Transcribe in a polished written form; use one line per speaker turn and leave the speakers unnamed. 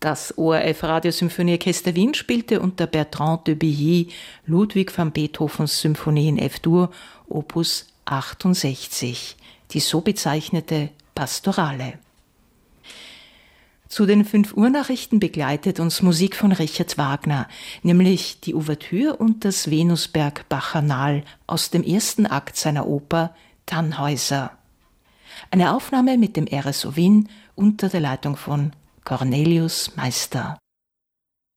Das ORF Radiosymphonieorchester Wien spielte unter Bertrand de Billy Ludwig van Beethovens Symphonie in F-Dur, Opus 68, die so bezeichnete Pastorale. Zu den 5 Uhr Nachrichten begleitet uns Musik von Richard Wagner, nämlich die Ouvertüre und das Venusberg-Bacchanal aus dem ersten Akt seiner Oper Tannhäuser. Eine Aufnahme mit dem RSO Wien unter der Leitung von Cornelius Meister.